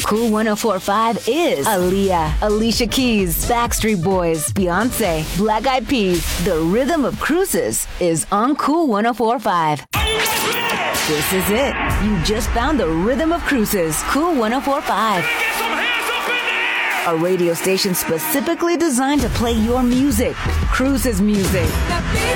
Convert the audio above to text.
Cool 104.5 is Aaliyah, Alicia Keys, Backstreet Boys, Beyonce, Black Eyed Peas. The rhythm of cruises is on Cool 104.5. This is it. You just found the rhythm of cruises. Cool 104.5. A radio station specifically designed to play your music. Cruises music.